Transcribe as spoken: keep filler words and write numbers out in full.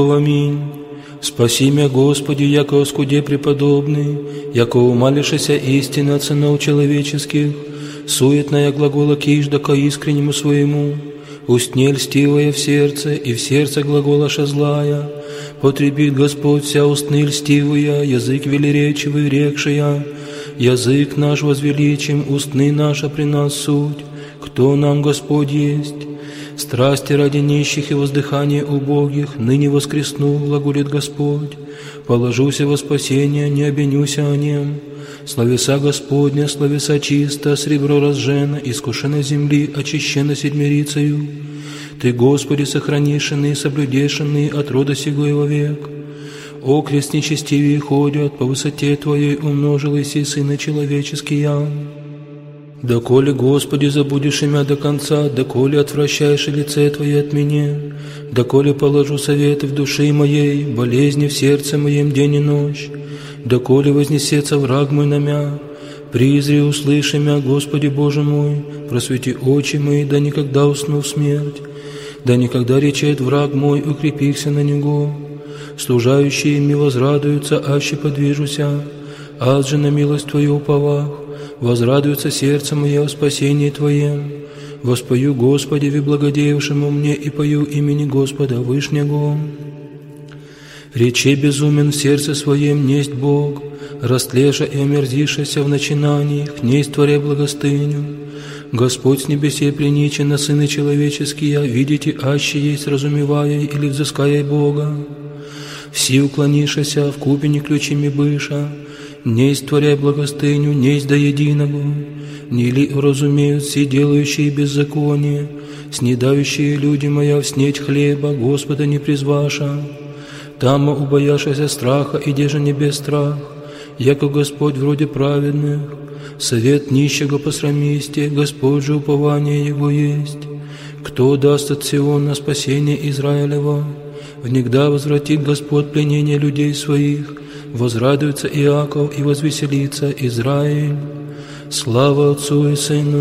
Аминь. Спаси мя, Господи, яко оскуде преподобный, яко умалишься истины от сынов человеческих, суетная глагола кижда ко искреннему своему, устне льстивая в сердце, и в сердце глаголаша злая, потребит Господь вся устны льстивая, язык велеречивый рекшая, язык наш возвеличим, устны наша при нас суть, кто нам Господь есть. Страсти ради нищих и воздыхание убогих, ныне воскресну, глаголит Господь. Положуся во спасение, не обвинюся о нем. Словеса Господня, словеса чисто, сребро разжено, искушено земли, очищено седмирицею. Ты, Господи, сохранишенный, соблюдешенный от рода сего и вовек. О, крест нечестивее ходят, по высоте Твоей умножились и сына человеческие. Доколе, Господи, забудешь имя до конца, доколе отвращаешь лице Твое от меня, доколе положу советы в душе моей, болезни в сердце моем день и ночь, доколе вознесется враг мой на мя, призри, услыши мя, Господи Боже мой, просвети очи мои, да никогда усну в смерть, да никогда речет враг мой, укрепихся на него, служающие ми возрадуются, аще подвижуся, аз же на милость Твою уповах. Возрадуется сердце мое о спасении Твоем. Воспою Господи, ви благодеявшему мне, и пою имени Господа Вышнего. Рече безумен в сердце своем несть Бог, растлеша и омерзишася в начинаниях, несть творя благостыню. Господь с небесе приничен на сыны человеческие, видите, аще есть разумевая или взыская Бога. Все уклонишася в купе не ключами быша, несть творя благостыню, несть до единого, не ли уразумеют все делающие беззаконие, снедающие люди моя в снеть хлеба, Господа не призваша, там убояшася страха, и деже не без страх, яко Господь вроде праведных, совет нищего посрамисте, Господь же упование Его есть, кто даст от Сиона спасение Израилева, внегда возвратит Господь пленение людей своих, возрадуется Иаков и возвеселится Израиль. Слава Отцу и Сыну